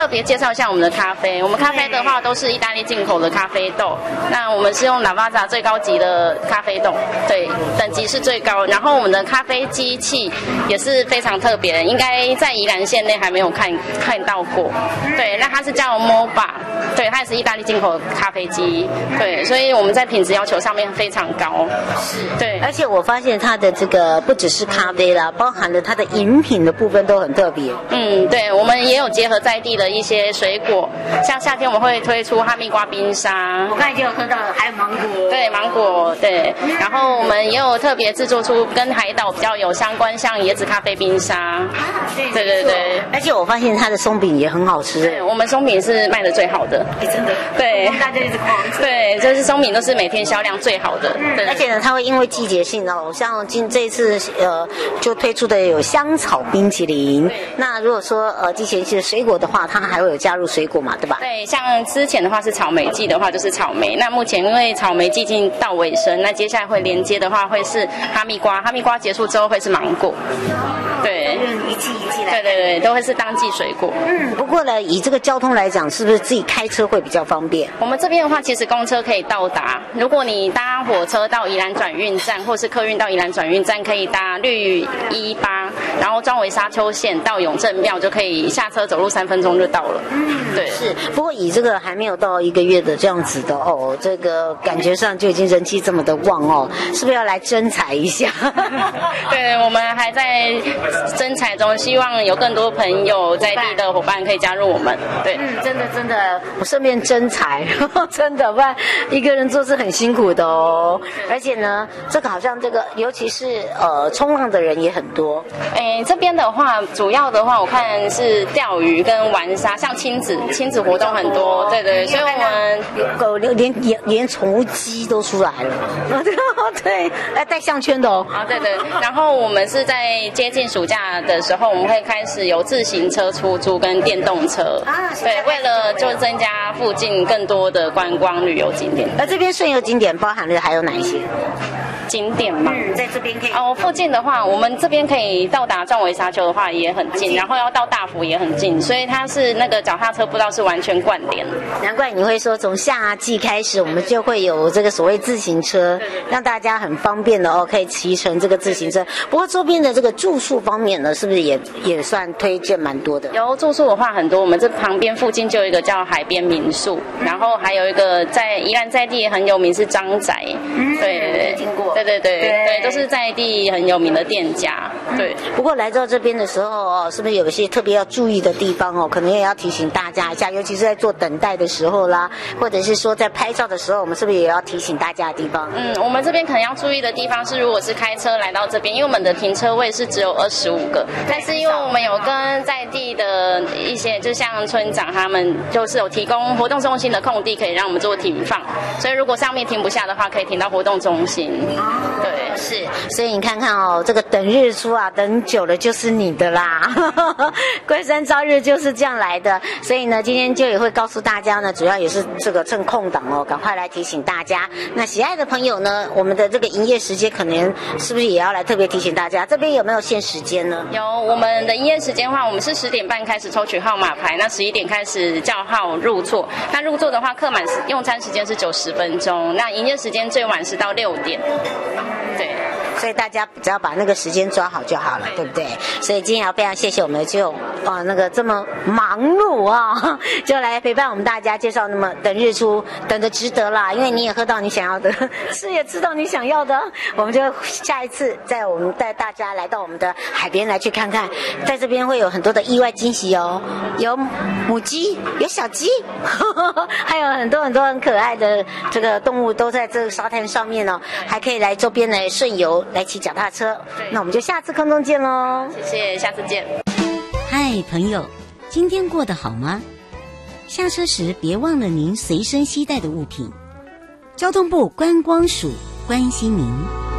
特别介绍一下我们的咖啡。我们咖啡的话都是意大利进口的咖啡豆，那我们是用 Lavazza 最高级的咖啡豆，对，等级是最高。然后我们的咖啡机器也是非常特别，应该在宜兰县内还没有看到过。对，那它是叫 MOBA， 对，它也是意大利进口的咖啡机，对，所以我们在品质要求上面非常高。对， 而且我发现它的这个不只是咖啡啦，包含了它的饮品的部分都很特别。 对，我们也有结合在地的一些水果，像夏天我们会推出哈密瓜冰沙， 我刚才就有喝到了，还有芒果。 对，芒果，对。然后我们也有特别制作出跟海岛比较有相关，像椰子咖啡冰沙。对。 而且我发现它的松饼也很好吃。 对，我们松饼是卖的最好的。 真的。 对， 大家一直狂吃。 对，就是松饼都是每天销量最好的。对。 而且呢，它会因为季节性哦，像这一次就推出的有香草冰淇淋。那如果说季节性的水果的话，它还会有加入水果嘛，对吧？ 对，像之前的话是草莓季的话就是草莓，那目前因为草莓季近到尾声，那接下来会连接的话会是哈密瓜，哈密瓜结束之后会是芒果。对， 一季来。 对，都会是当季水果。 不过呢，以这个交通来讲，是不是自己开车会比较方便？ 我们这边的话，其实公车可以到达。如果你搭火车到宜兰转运站，或是客运到宜兰转运站，可以搭绿18，然后庄尾沙丘线到永正庙，就可以下车走路3分钟就到了。对， 是。不过以这个还没有到1个月的这样子的哦，这个感觉上就已经人气这么的旺哦，是不是要来征才一下？ 对，我们还在征才中，希望有更多朋友在地的伙伴可以加入我们。对， 真的，我顺便征才，真的，不然一个人做是很辛苦的哦。而且呢，这个好像这个，尤其是冲浪的人也很多。 这边的话，主要的话我看是钓鱼跟玩沙，像亲子活动很多。对，所以我们狗连宠物鸡都出来了。对，带项圈的哦。 对。然后我们是在接近暑假的时候，我们会开始有自行车出租跟电动车。对，为了就增加附近更多的观光旅游景点。 而这边顺游景点包含的还有哪一些景点吗？ 在这边可以附近的话，我们这边可以到达壮围沙丘的话也很近，然后要到大福也很近，所以它是那个脚踏车步道是完全贯连。 难怪你会说从夏季开始，我们就会有这个所谓自行车，让大家很方便的可以骑乘这个自行车。不过周边的这个住宿方面呢，是不是也算推荐蛮多的？ 有住宿的话很多，我们这旁边附近就有一个叫海边民宿，然后还有一个在宜兰在地也很有名是张宅。对，听过。对，都是在地很有名的店家。对。 不过来到这边的时候是不是有一些特别要注意的地方可能也要提醒大家一下，尤其是在做等待的时候啦，或者是说在拍照的时候，我们是不是也要提醒大家的地方？ 我们这边可能要注意的地方是，如果是开车来到这边，因为我们的停车位是只有25个，但是因为我们有跟在地的一些，就像村长他们就是有提供活动中心的空地，可以让我们做停放，所以如果上面停不下的话，可以停到活动中心。对， 是，所以你看看这个等日出啊，等久了就是你的啦。龟山朝日就是这样来的，所以呢，今天就也会告诉大家呢，主要也是这个趁空档赶快来提醒大家。那喜爱的朋友呢，我们的这个营业时间可能是不是也要来特别提醒大家？这边有没有限时间呢？ 有，我们的营业时间的话，我们是10点半开始抽取号码牌，那11点开始叫号入座。那入座的话，客满用餐时间是90分钟，那营业时间最晚是到6点。对。 所以大家只要把那个时间抓好就好了，对不对？所以今天要非常谢谢我们的就那个这么忙碌啊，就来陪伴我们大家介绍那么等日出，等得值得啦，因为你也喝到你想要的，吃也吃到你想要的。我们就下一次我们带大家来到我们的海边来去看看，在这边会有很多的意外惊喜哦，有母鸡，有小鸡，还有很多很可爱的这个动物都在这个沙滩上面哦，还可以来周边来顺游。来骑脚踏车，那我们就下次空中见喽！ 谢谢，下次见。 嗨，朋友，今天过得好吗？下车时别忘了您随身携带的物品。交通部观光署关心您。